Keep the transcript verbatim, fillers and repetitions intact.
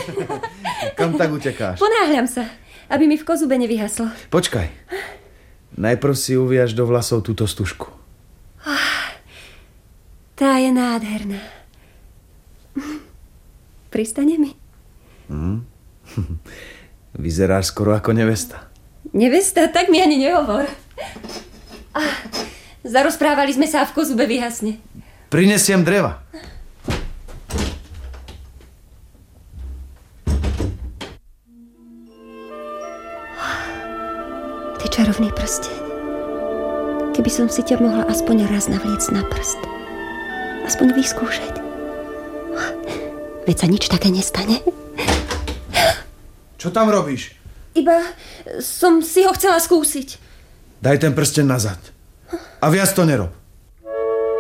Kam tak utekáš? Ponáhľam sa, aby mi v kozube nevyhaslo. Počkaj. Najprv si uviaž do vlasov túto stužku. Oh, tá je nádherná. Pristane mi? Mm. Vyzeráš skoro ako nevesta. Nevesta? Tak mi ani nehovor. Ah, zarozprávali sme sa a v kozube vyhasne. Prinesiem dreva. Ty čarovný prsteň. Keby som si ťa mohla aspoň raz navliecť na prst. Aspoň vyskúšať. Veď sa nič také nestane. Čo tam robíš? Iba som si ho chcela skúsiť. Daj ten prsteň nazad. A viac to nerob.